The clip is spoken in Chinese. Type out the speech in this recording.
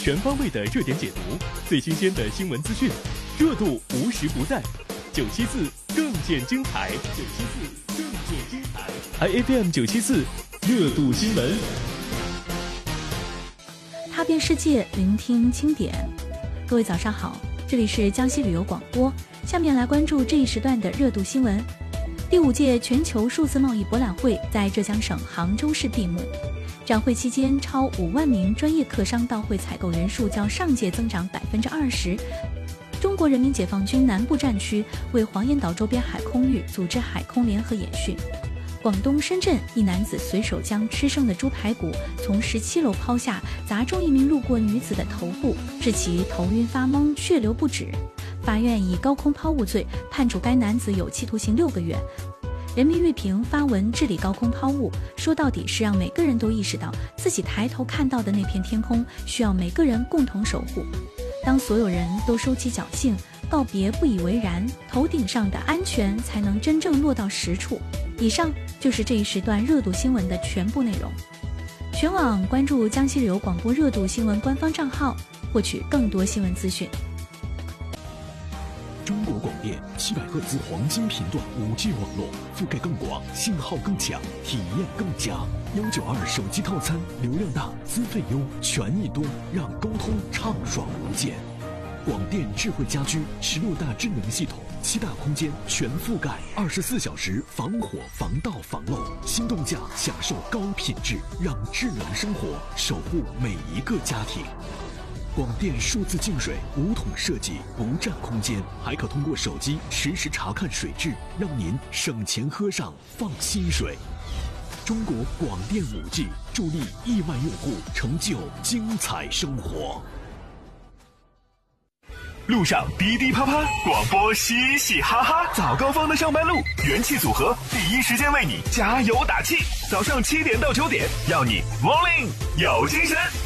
全方位的热点解读，最新鲜的新闻资讯，热度无时不在。974更见精彩，974更见精彩。IFM 974热度新闻， 踏遍世界，聆听经典。各位早上好，这里是江西旅游广播，下面来关注这一时段的热度新闻。第5届全球数字贸易博览会在浙江省杭州市闭幕。展会期间，超5万名专业客商到会采购人数较上届增长20%。中国人民解放军南部战区为黄岩岛周边海空域组织海空联合演训。广东深圳一男子随手将吃剩的猪排骨从17楼抛下，砸中一名路过女子的头部，致其头晕发懵，血流不止。法院以高空抛物罪判处该男子有期徒刑6个月。人民日评发文治理高空抛物，说到底是让每个人都意识到自己抬头看到的那片天空需要每个人共同守护。当所有人都收起侥幸，告别不以为然，头顶上的安全才能真正落到实处。以上就是这一时段热度新闻的全部内容。全网关注江西旅游广播热度新闻官方账号，获取更多新闻资讯。 中国广电700赫兹黄金频段5G 网络，覆盖更广，信号更强，体验更佳。192手机套餐，流量大，资费优，权益多，让沟通畅爽无间。广电智慧家居16大智能系统，7大空间全覆盖，24小时防火防盗防漏，心动价享受高品质，让智能生活守护每一个家庭。广电数字净水5桶设计，不占空间，还可通过手机实时查看水质，让您省钱喝上放心水。中国广电5G助力亿万用户成就精彩生活。 路上滴滴啪啪，广播嘻嘻哈哈，早高峰的上班路，元气组合第一时间为你加油打气。早上7点到9点，要你 Morning 有精神。